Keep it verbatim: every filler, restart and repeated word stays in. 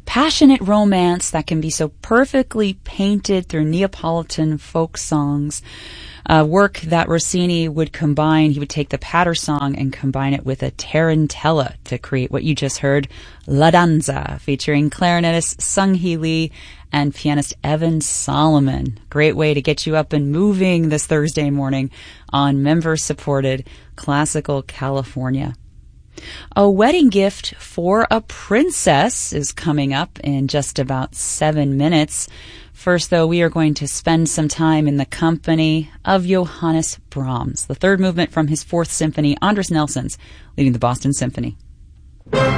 passionate romance that can be so perfectly painted through Neapolitan folk songs. A work that Rossini would combine, he would take the patter song and combine it with a tarantella to create what you just heard, La Danza, featuring clarinetist Sung-Hee Lee and pianist Evan Solomon. Great way to get you up and moving this Thursday morning on member-supported Classical California. A wedding gift for a princess is coming up in just about seven minutes. First, though, we are going to spend some time in the company of Johannes Brahms, the third movement from his Fourth Symphony, Andris Nelsons leading the Boston Symphony.